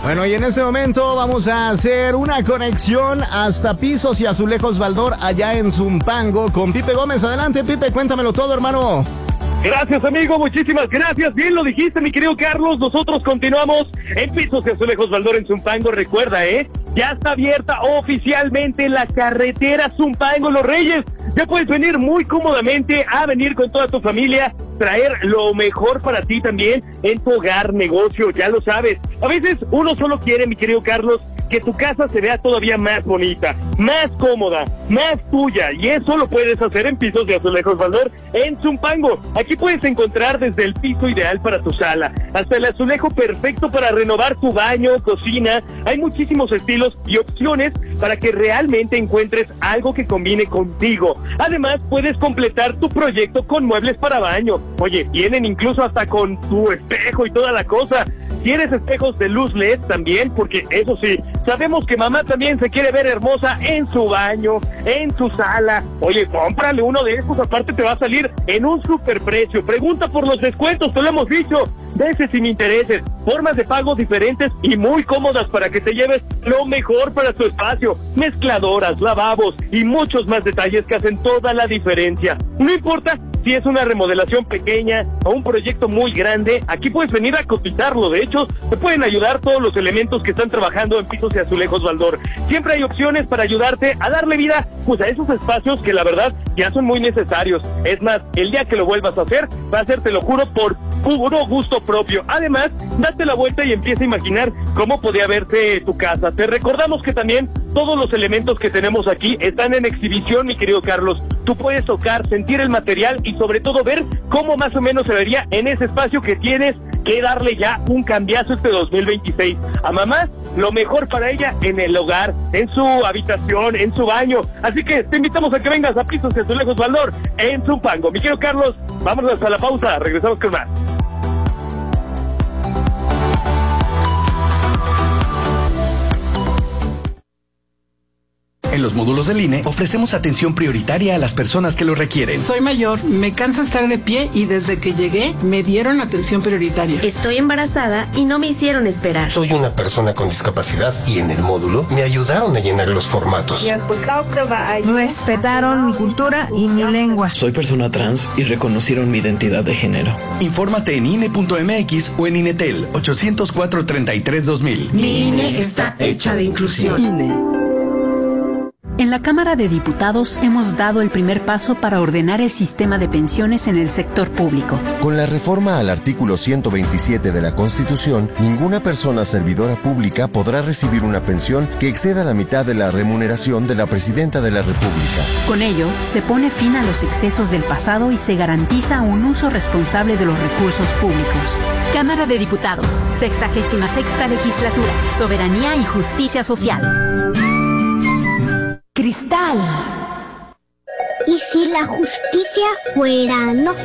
Bueno, y en este momento vamos a hacer una conexión hasta Pisos y Azulejos Baldor, allá en Zumpango, con Pipe Gómez. Adelante, Pipe, cuéntamelo todo, hermano. Gracias, amigo, muchísimas gracias. Bien lo dijiste, mi querido Carlos. Nosotros continuamos en Pisos y Azulejos Baldor en Zumpango. Recuerda, ya está abierta oficialmente la carretera Zumpango Los Reyes. Ya puedes venir muy cómodamente a venir con toda tu familia, traer lo mejor para ti también en tu hogar, negocio, ya lo sabes. A veces uno solo quiere, mi querido Carlos, que tu casa se vea todavía más bonita, más cómoda, más tuya, y eso lo puedes hacer en Pisos de Azulejos Baldor en Zumpango. Aquí puedes encontrar desde el piso ideal para tu sala, hasta el azulejo perfecto para renovar tu baño, cocina. Hay muchísimos estilos y opciones para que realmente encuentres algo que combine contigo. Además, puedes completar tu proyecto con muebles para baño. Oye, vienen incluso hasta con tu espejo y toda la cosa. ¿Quieres espejos de luz LED también? Porque eso sí, sabemos que mamá también se quiere ver hermosa en su baño, en su sala. Oye, cómprale uno de estos, aparte te va a salir en un superprecio. Pregunta por los descuentos, te lo hemos dicho. Veces sin intereses, formas de pago diferentes y muy cómodas para que te lleves lo mejor para tu espacio. Mezcladoras, lavabos y muchos más detalles que hacen toda la diferencia. No importa si es una remodelación pequeña o un proyecto muy grande, aquí puedes venir a cotizarlo. De hecho, te pueden ayudar todos los elementos que están trabajando en Pisos y Azulejos Baldor. Siempre hay opciones para ayudarte a darle vida pues a esos espacios que la verdad ya son muy necesarios. Es más, el día que lo vuelvas a hacer, va a ser, te lo juro, por puro gusto propio. Además, date la vuelta y empieza a imaginar cómo podría verse tu casa. Te recordamos que también todos los elementos que tenemos aquí están en exhibición, mi querido Carlos. Tú puedes tocar, sentir el material y sobre todo ver cómo más o menos se vería en ese espacio que tienes que darle ya un cambiazo este 2026. A mamá, lo mejor para ella en el hogar, en su habitación, en su baño. Así que te invitamos a que vengas a Pisos y Azulejos Baldor en Zumpango. Mi querido Carlos, vámonos hasta la pausa, regresamos con más. En los módulos del INE ofrecemos atención prioritaria a las personas que lo requieren. Soy mayor, me cansa estar de pie y desde que llegué me dieron atención prioritaria. Estoy embarazada y no me hicieron esperar. Soy una persona con discapacidad y en el módulo me ayudaron a llenar los formatos. Respetaron mi cultura y mi lengua. Soy persona trans y reconocieron mi identidad de género. Infórmate en INE.mx o en INETEL 804-33-2000. Mi INE está hecha de inclusión. INE. En la Cámara de Diputados hemos dado el primer paso para ordenar el sistema de pensiones en el sector público. Con la reforma al artículo 127 de la Constitución, ninguna persona servidora pública podrá recibir una pensión que exceda la mitad de la remuneración de la Presidenta de la República. Con ello, se pone fin a los excesos del pasado y se garantiza un uso responsable de los recursos públicos. Cámara de Diputados, 66ª Legislatura, Soberanía y Justicia Social. Cristal. ¿Y si la justicia fuera no